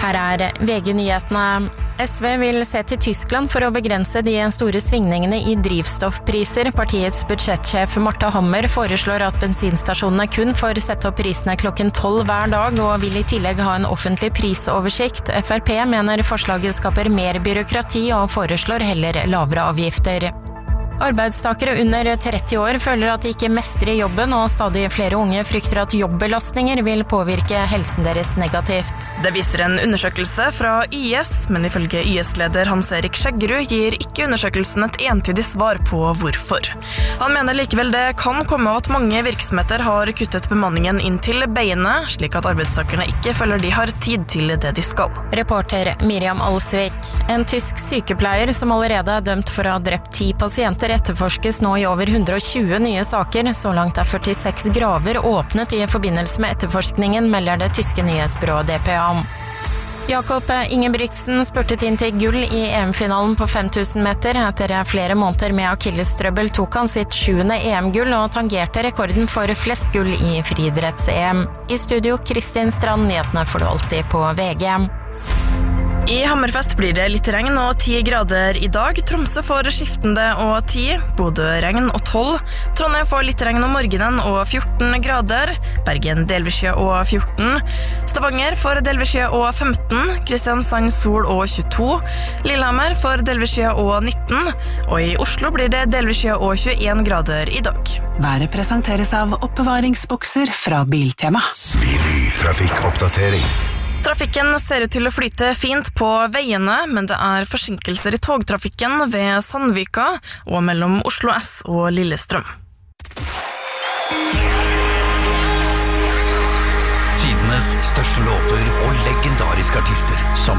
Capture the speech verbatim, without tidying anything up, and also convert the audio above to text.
Her er V G-nyhetene. S V vil se til Tyskland for å begrense de store svingningene i drivstoffpriser. Partiets budsjettsjef Martha Hammer foreslår at bensinstasjonene kun får sette opp prisene klokken tolv hver dag, og vil i tillegg ha en offentlig prisoversikt. F R P mener forslaget skaper mer byråkrati og foreslår heller lavere avgifter. Arbeidstakere under tretti år føler at de ikke mestrer jobben, og stadig flere unge frykter at jobbelastninger vil påvirke helsen deres negativt. Det viser en undersøkelse fra Y S, men ifølge Y S-leder Hans-Erik Skjeggerud gir ikke undersøkelsen et entydig svar på hvorfor. Han mener likevel det kan komme av at mange virksomheter har kuttet bemanningen inn til beinet, slik at arbeidstakerne ikke føler de har tid til det de skal. Reporter Miriam Alsvik. En tysk sykepleier som allerede er dømt for å ha drept ti pasienter etterforskes nå i over hundre og tjue nye saker. Så langt er førtiseks graver åpnet i forbindelse med etterforskningen, melder det tyske nyhetsbyrået D P A. Jakob Ingebrigtsen spurtet inn til gull i E M-finalen på fem tusen meter. Etter flere måneder med akillestrøbbel tok han sitt sjuende E M-gull og tangerte rekorden for flest gull i friidretts-E M. I studio Kristin Strand, nyhetene får du alltid på V G. I Hammerfest blir det litt regn og ti grader i dag. Tromsø får skiftende og ti, Bodø regn og tolv. Trondheim får litt regn om morgenen og fjorten grader. Bergen delvis skya og fjorten. Stavanger får delvis skya og femten. Kristiansand sol og tjueto. Lillehammer får delvis skya og nitten. Og i Oslo blir det delvis skya og tjueen grader i dag. Været presenteres av oppbevaringsbokser fra Biltema. Bilig trafikkoppdatering. Trafikken ser ut til å flyte fint på veiene, men det er forsinkelser i togtrafikken ved Sandvika og mellom Oslo S og Lillestrøm. Tidenes største låter og legendariske artister som